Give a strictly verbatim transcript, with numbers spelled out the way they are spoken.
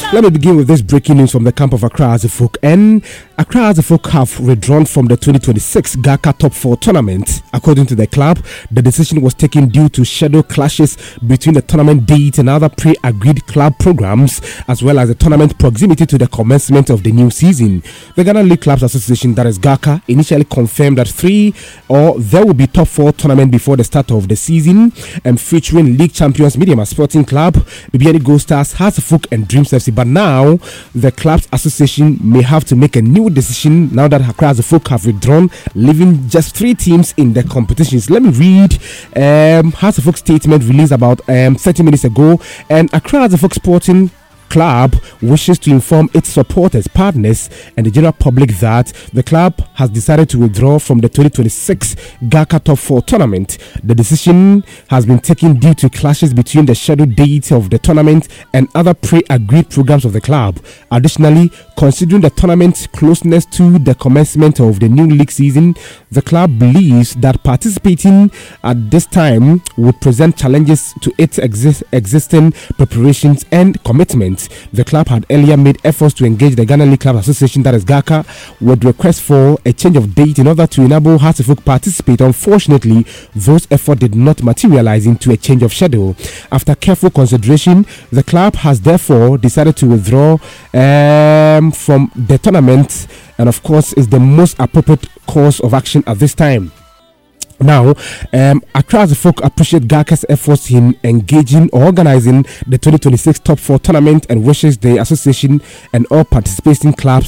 Let me begin with this breaking news from the camp of Accra Azufuk. And Accra Azufuk have withdrawn from the twenty twenty-six GACA Top four tournament. According to the club, the decision was taken due to schedule clashes between the tournament date and other pre-agreed club programs, as well as the tournament proximity to the commencement of the new season. The Ghana League Clubs Association, that is GACA, initially confirmed that three or there will be top four tournament before the start of the season, and featuring league champions Mediama Sporting Club, Bibiani Gold Stars, Azufuk and Dreams F C. But now, the clubs association may have to make a new decision now that Accra Azufuk have withdrawn, leaving just three teams in the competitions. Let me read um, Azufuk's statement released about um, thirty minutes ago. And Accra Azufuk Sporting Club wishes to inform its supporters, partners, and the general public that the club has decided to withdraw from the twenty twenty-six GACA Top four tournament. The decision has been taken due to clashes between the scheduled dates of the tournament and other pre-agreed programs of the club. Additionally, considering the tournament's closeness to the commencement of the new league season, the club believes that participating at this time would present challenges to its exist- existing preparations and commitments. The club had earlier made efforts to engage the Ghana League Club Association, that is GACA, with requests for a change of date in order to enable Azufuk participate. Unfortunately, those efforts did not materialize into a change of schedule. After careful consideration, the club has therefore decided to withdraw um, from the tournament, and of course is the most appropriate course of action at this time. Now, um, Accra Azufuk appreciate GACA's efforts in engaging or organizing the twenty twenty-six Top four tournament and wishes the association and all participating clubs